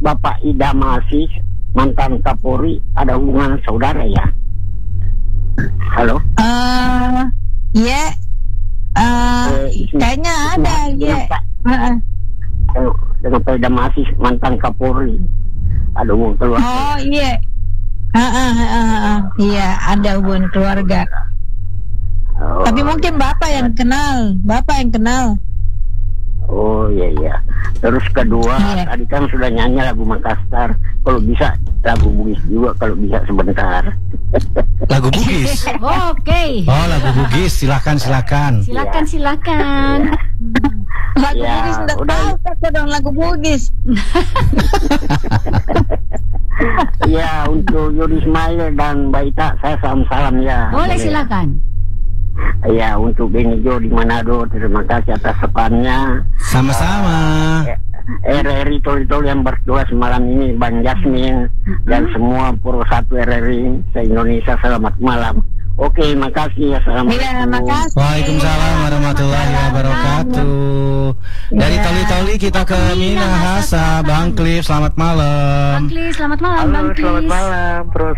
Bapak Idam Aziz, mantan Kapolri, ada hubungan saudara ya? Halo? Ya, kayaknya ada, ya. Dengan Pak Idam Aziz, mantan Kapolri, ada hubungan keluarga. Oh iya, iya ada hubungan keluarga. Tapi mungkin Bapak yang kenal. Oh iya. Terus kedua, tadi kan sudah nyanyi lagu Makassar. Kalau bisa lagu Bugis juga, kalau bisa sebentar. Lagu Bugis. Oke. Oh, lagu Bugis, silakan. Silakan. Lagu Bugis udah tahu kata dong lagu Bugis. Ya, untuk Yudi Ismail dan Baita saya salam ya. Boleh silakan. Ya, untuk Beni Jo di Manado, terima kasih atas sepannya. Sama-sama. RRI Tol yang bertugas malam ini, Bang Jasmin dan semua Pro 1 RRI se-Indonesia, selamat malam. Oke, makasih. Assalamualaikum. Iya, makasih. Waalaikumsalam warahmatullahi wabarakatuh. Dari Toli-Toli kita ke Minahasa, Bang Cliff, selamat malam. Bang Cliff, selamat malam. Halo, Bang Cliff. selamat malam, Pro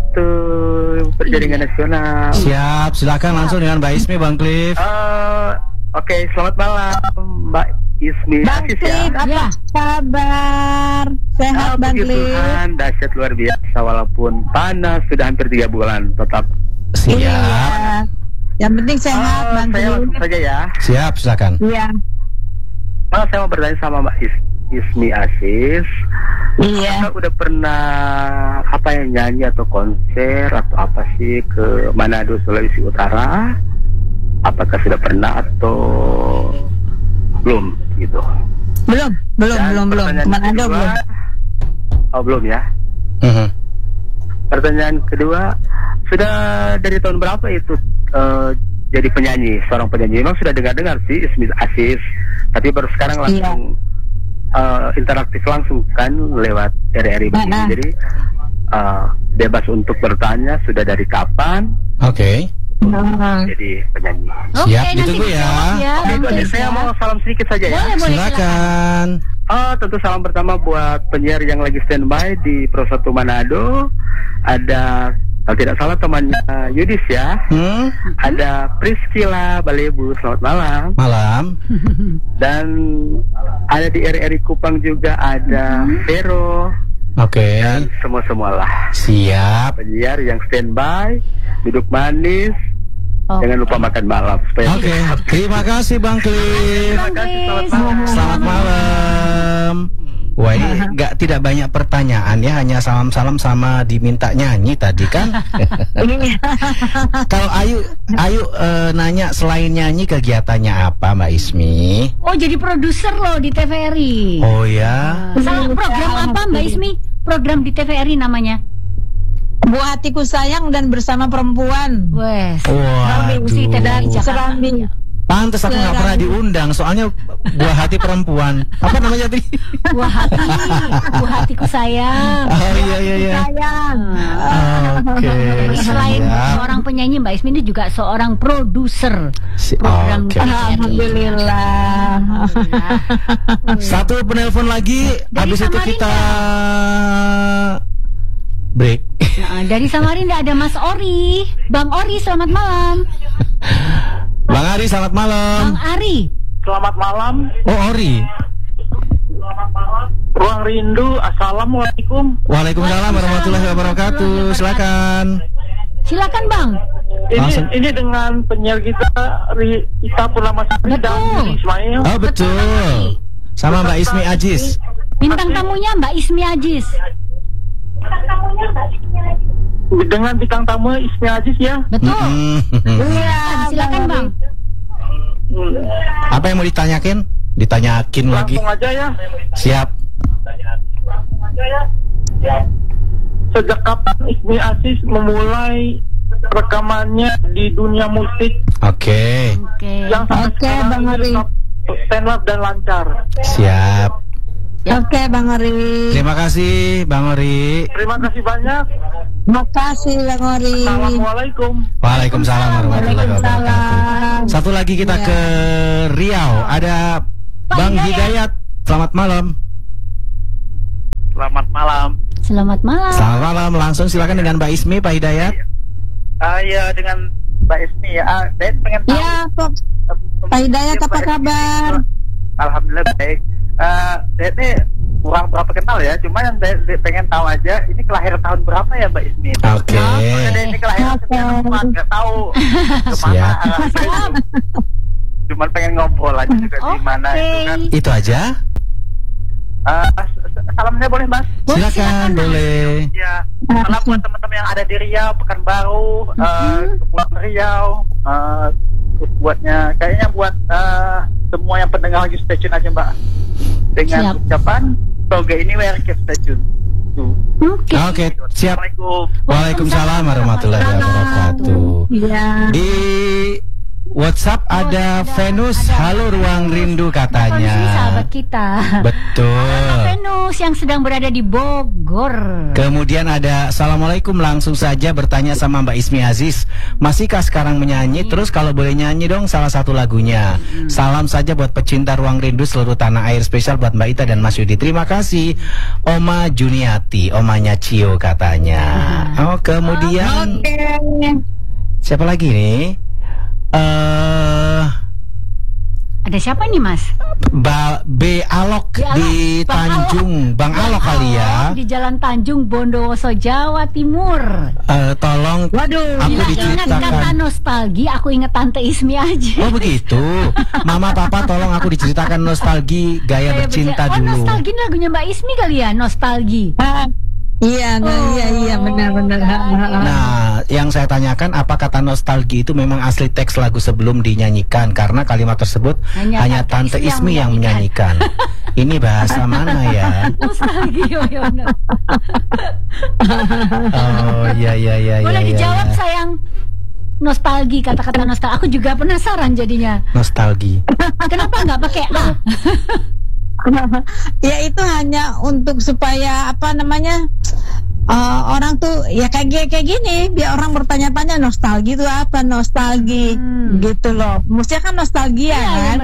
1 Perjaringan Nasional. Siap, silakan langsung dengan Mbak Ismi, Bang Cliff. Oke, selamat malam, Mbak Ismi Bang Aziz Cliff, ya. apa kabar? Sehat Bang Puji Cliff? Tuhan, dahsyat luar biasa, walaupun panas sudah hampir 3 bulan, tetap. Siap. Iya. Yang penting sehat Bang Saya Cliff. langsung saja ya. Siap, silakan. Iya. Saya mau bertanya sama Mbak Ismi Aziz. Iya. Kakak udah pernah nyanyi atau konser atau apa sih ke Manado, Sulawesi Utara? Apakah sudah pernah atau belum gitu? Belum. Manado belum. Oh, belum ya. Pertanyaan kedua, sudah dari tahun berapa itu jadi seorang penyanyi? Memang sudah dengar sih Ismi Aziz, tapi baru sekarang langsung interaktif langsung kan lewat RRI begini. Jadi bebas untuk bertanya sudah dari kapan? Oke. Jadi penyanyi. Siap, ditunggu ya. Saya mau salam sedikit saja ya. Boleh, Silakan. Tentu salam pertama buat penyiar yang lagi standby di Pro 1 Manado. Ada, kalau tidak salah temannya Yudis ya. Ada Priscila Balebu, selamat malam. Malam. Dan ada di RRI Kupang juga ada Vero. Oke. Dan semua-semualah. Siap. Penyiar yang standby, duduk manis. Jangan lupa makan malam. Oke. Terima kasih Bang Cliff. Terima kasih, selamat malam. Selamat malam. Wah, ini tidak banyak pertanyaan ya, hanya salam-salam sama diminta nyanyi tadi kan. Kalau Ayu nanya selain nyanyi kegiatannya apa Mbak Ismi? Oh, jadi produser loh di TVRI. Oh ya. Program apa Mbak Ismi? Program di TVRI namanya? Buah Hatiku Sayang dan Bersama Perempuan. Wes. Waduh. Serambi. Pantes aku nggak pernah diundang, soalnya buah hati perempuan. Apa namanya tadi? Buah hatiku sayang. Oh iya. Sayang. Oke. Selain seorang penyanyi, Mbak Ismi ini juga seorang produser program TVRI. Alhamdulillah. Satu penelpon lagi, habis itu kita break. Dari Samarinda ada Mas Ori. Bang Ori, selamat malam. Bang Ari, selamat malam. Bang Ari. Selamat malam. Oh, Ori. Ruang Rindu, assalamualaikum. Waalaikumsalam warahmatullahi wabarakatuh. Silakan. Silakan Bang. Ini dengan penyiar kita Rita Purnamasari dan Ismail. Oh betul. Sama Mbak Ismi Aziz. Bintang tamunya Mbak Ismi Aziz. Dengan bintang tamu Ismi Aziz ya. Betul. Iya, silakan Bang. Apa yang mau ditanyakin? Ditanyakin lagi. Langsung aja ya. Siap. Sejak kapan Ismi Aziz memulai rekamannya di dunia musik? Oke. Yang sampai sekarang Bang Ari. stand up dan lancar. Siap. Oke Bang Ori. Terima kasih Bang Ori. Terima kasih banyak. Makasih Bang Ori. Assalamualaikum. Waalaikumsalam warahmatullahi wabarakatuh. Satu lagi kita ke Riau. Ada Bang Hidayat. Selamat malam. Selamat Selamat malam. Selamat malam. Langsung silakan dengan Mbak Ismi, Pak Hidayat. Ya dengan Mbak Ismi ya. Saya pengen tahu. Ya, Pak Hidayat apa kabar? Alhamdulillah baik. Saya ini kurang berapa kenal ya, cuma yang saya pengen tahu aja ini kelahiran tahun berapa ya Mbak Ismi? Oke. Ini kelahiran 94, nggak tahu kemana arahnya. Cuman pengen ngobrol aja juga di mana itu kan. Itu aja. Salamnya boleh Mas? Silakan, boleh. Ya, salam buat teman-teman yang ada di Riau, Pekanbaru, Kepulauan Riau. Terus buatnya, kayaknya buat semua yang pendengar lagi stay tune aja Mbak. Dengan ucapan Toga ini keep stay tune. Oke, siap. Assalamualaikum. Waalaikumsalam warahmatullahi wabarakatuh. Iya. Di WhatsApp ada Venus, halo Ruang Rindu katanya. Kondisi sahabat kita. Betul. Venus yang sedang berada di Bogor. Kemudian ada Assalamualaikum, langsung saja bertanya sama Mbak Ismi Aziz, masihkah sekarang menyanyi? Terus kalau boleh nyanyi dong salah satu lagunya. Salam saja buat pecinta Ruang Rindu seluruh tanah air, spesial buat Mbak Ita dan Mas Yudi. Terima kasih. Oma Juniati, omanya Cio katanya. Oh, kemudian siapa lagi nih? Ada siapa nih Mas? B Alok di Tanjung, Bang Alok kali ya. Di Jalan Tanjung, Bondowoso, Jawa Timur. Tolong aku Ingat kata diceritakan. nostalgia, aku ingat Tante Ismi aja. Oh begitu. Mama Papa tolong aku diceritakan nostalgia gaya bercinta Oh, dulu. nostalgia ini lagunya Mbak Ismi kali ya, nostalgia. Iya, iya benar-benar. Nah, yang saya tanyakan apa kata nostalgia itu memang asli teks lagu sebelum dinyanyikan, karena kalimat tersebut hanya Tante Ismi yang menyanyikan. Ini bahasa mana ya? Nostalgia ya benar. Oh iya. Boleh dijawab sayang. Nostalgia, kata-kata nostalgia. Aku juga penasaran jadinya. Nostalgia. Kenapa nggak pakai A? Ya itu hanya untuk supaya apa namanya orang tuh ya kayak gini biar orang bertanya-tanya nostalgia itu apa, nostalgia gitu loh. Mestinya kan nostalgia kan.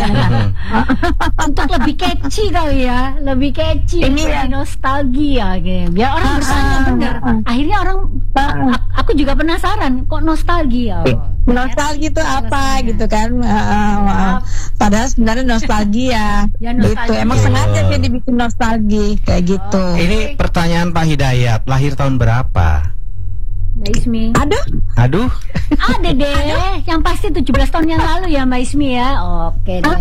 Untuk lebih catchy kali ya, lebih catchy. Ini ya. Nostalgia gitu. Biar orang bertanya bener. Akhirnya orang aku juga penasaran kok nostalgia. Nostalgia itu apa gitu kan. Padahal sebenarnya nostalgia Ya, gitu. nostalgia. Emang sengaja dia dibikin nostalgia kayak gitu. Ini pertanyaan Pak Hidayat, lahir tahun berapa? Mbak Ismi. Aduh. Ada deh, yang pasti 17 tahun yang lalu ya Mbak Ismi ya. Oke deh.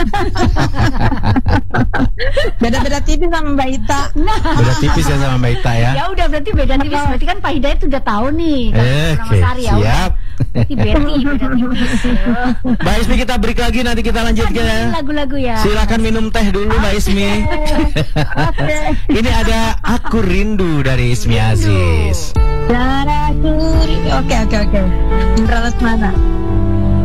Beda-beda tipis sama Mbak Ita. Beda tipis ya sama Mbak Ita ya. Ya udah berarti beda tipis. Berarti kan Pak Hidayat udah tahu nih. Oke, siap. Berarti beda tipis. Mbak Ismi kita break lagi, nanti kita lanjutkan ya. Lagu-lagu ya. Silakan minum teh dulu Mbak Ismi. Ini ada Aku Rindu dari Ismi Aziz. Oke. Indra Lesmana.